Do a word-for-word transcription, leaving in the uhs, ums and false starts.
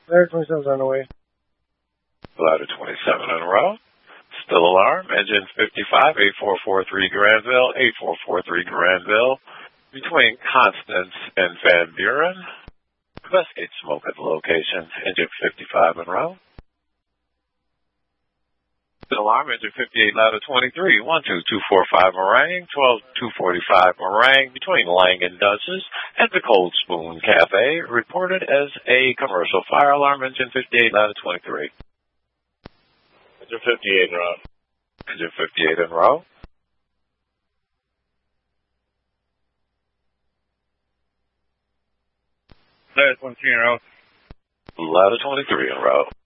Ladder twenty-seven's on the way. Ladder twenty-seven in a row. Still alarm. Engine fifty-five, eight four four three Granville, eight four four three Granville. Between Constance and Van Buren. Investigate smoke at the location. Engine fifty-five in a row. Still alarm. Engine fifty-eight, ladder twenty-three, one two two four five Meringue, twelve two forty-five Meringue. Between Lang and Duchess and the Cold Spoon Cafe. Reported as a commercial fire alarm. Engine fifty-eight, ladder twenty-three. Engine fifty-eight in row. Engine fifty-eight in row. Ladder twenty-three in row. Ladder twenty-three in row.